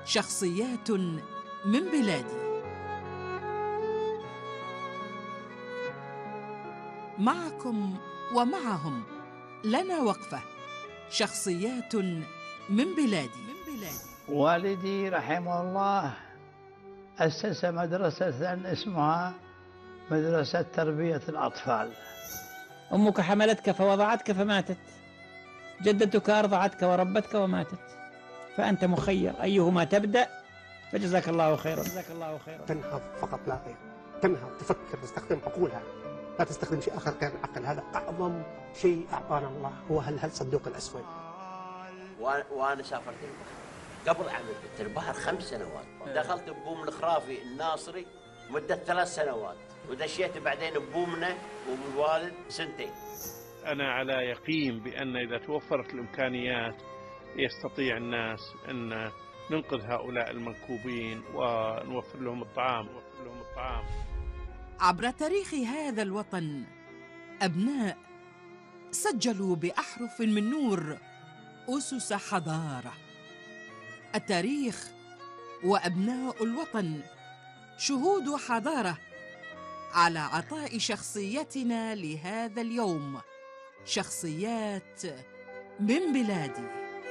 شخصيات من بلادي. معكم ومعهم لنا وقفة. شخصيات من بلادي. والدي رحمه الله أسس مدرسة اسمها مدرسة تربية الأطفال. أمك حملتك فوضعتك فماتت، جدتك أرضعتك وربتك وماتت، فأنت مخير أيهما تبدأ، فجزاك الله خيرا. تنهض فقط لا غير، تنهض، تفكر، تستخدم عقولها، لا تستخدم شيء آخر غير العقل. هذا أعظم شيء أعطانا الله، هو هالصندوق الأسود. وأنا سافرت البحر قبل عمل البحر 5 سنوات، دخلت ببوم الخرافي الناصري مدة 3 سنوات، ودشيت بعدين ببومنا وبالوالد 2 سنين. أنا على يقين بأن إذا توفرت الإمكانيات يستطيع الناس أن ننقذ هؤلاء المنكوبين ونوفر لهم الطعام. عبر تاريخ هذا الوطن أبناء سجلوا بأحرف من نور أسس حضارة. التاريخ وأبناء الوطن شهود حضارة على عطاء شخصيتنا لهذا اليوم. شخصيات من بلادي.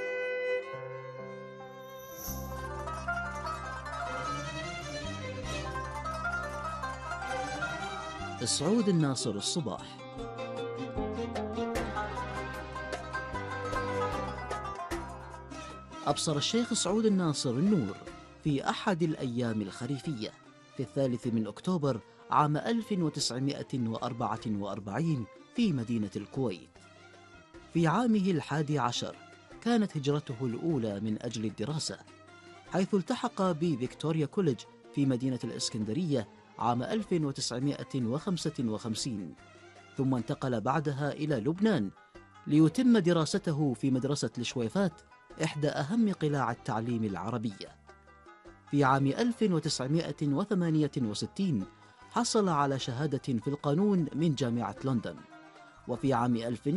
سعود الناصر الصباح. أبصر الشيخ سعود الناصر النور في أحد الأيام الخريفية في 3 أكتوبر عام 1944 في مدينة الكويت. في عامه 11 كانت هجرته الأولى من أجل الدراسة، حيث التحق بفيكتوريا كوليدج في مدينة الإسكندرية عام 1955، ثم انتقل بعدها إلى لبنان ليتم دراسته في مدرسة الشويفات، إحدى أهم قلاع التعليم العربية. في عام 1968 حصل على شهادة في القانون من جامعة لندن، وفي عام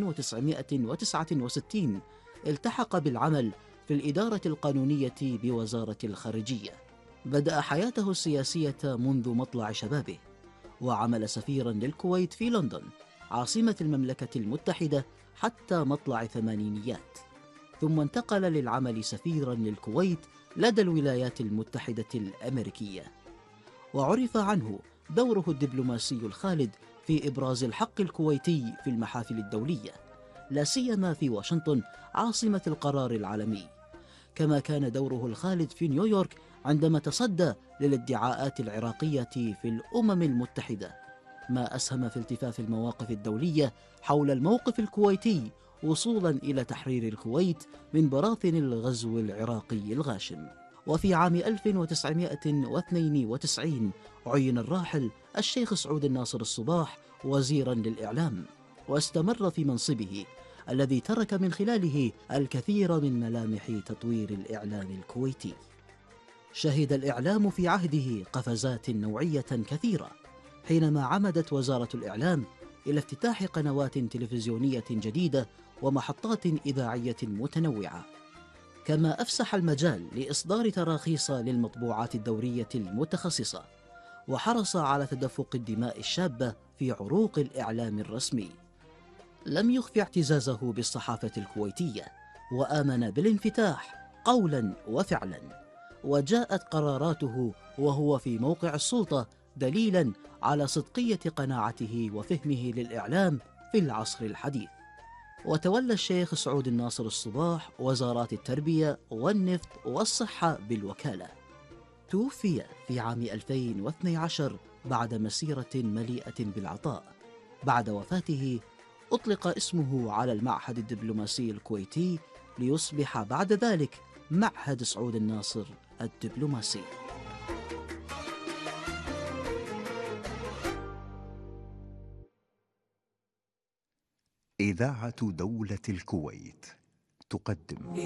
1969 التحق بالعمل في الإدارة القانونية بوزارة الخارجية. بدأ حياته السياسية منذ مطلع شبابه، وعمل سفيرا للكويت في لندن عاصمة المملكة المتحدة حتى مطلع الثمانينيات، ثم انتقل للعمل سفيرا للكويت لدى الولايات المتحدة الأمريكية. وعرف عنه دوره الدبلوماسي الخالد في إبراز الحق الكويتي في المحافل الدولية، لا سيما في واشنطن عاصمة القرار العالمي، كما كان دوره الخالد في نيويورك عندما تصدى للادعاءات العراقية في الأمم المتحدة، ما أسهم في التفاف المواقف الدولية حول الموقف الكويتي وصولا إلى تحرير الكويت من براثن الغزو العراقي الغاشم. وفي عام 1992 عين الراحل الشيخ سعود الناصر الصباح وزيرا للإعلام، واستمر في منصبه الذي ترك من خلاله الكثير من ملامح تطوير الإعلام الكويتي. شهد الإعلام في عهده قفزات نوعية كثيرة، حينما عمدت وزارة الإعلام إلى افتتاح قنوات تلفزيونية جديدة ومحطات إذاعية متنوعة، كما أفسح المجال لإصدار تراخيص للمطبوعات الدورية المتخصصة، وحرص على تدفق الدماء الشابة في عروق الإعلام الرسمي. لم يخف اعتزازه بالصحافة الكويتية، وآمن بالانفتاح قولا وفعلا، وجاءت قراراته وهو في موقع السلطة دليلا على صدقية قناعته وفهمه للإعلام في العصر الحديث. وتولى الشيخ سعود الناصر الصباح وزارات التربية والنفط والصحة بالوكالة. توفي في عام 2012 بعد مسيرة مليئة بالعطاء. بعد وفاته أطلق اسمه على المعهد الدبلوماسي الكويتي ليصبح بعد ذلك معهد سعود الناصر الدبلوماسي. إذاعة دولة الكويت تقدم